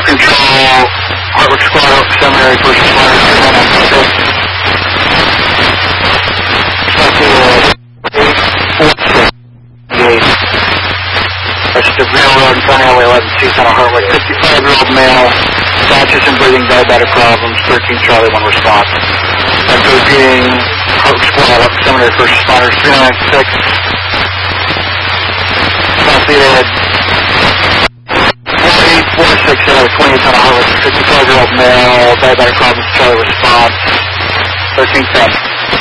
control, Hartwick Squad, Oak Seminary, first responder, 2196. That's the railroad in front of LA 11C, Tunnel Hartwick, 55-year-old male, conscious and breathing, diabetic problems, 13 Charlie 1 response. I'm repeating, Hartwick Squad, Oak Seminary, first responder, 396. Completed. 4846 out of 28 Tunnel Hartwick, 55-year-old male, diabetic problems, Charlie response, 1310.